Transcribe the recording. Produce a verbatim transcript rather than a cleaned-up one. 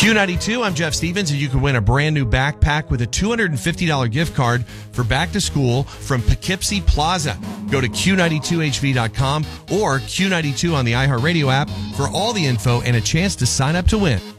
Q ninety-two, I'm Jeff Stevens, and you can win a brand new backpack with a two hundred fifty dollars gift card for back to school from Poughkeepsie Plaza. Go to Q ninety-two H V dot com or Q ninety-two on the iHeartRadio app for all the info and a chance to sign up to win.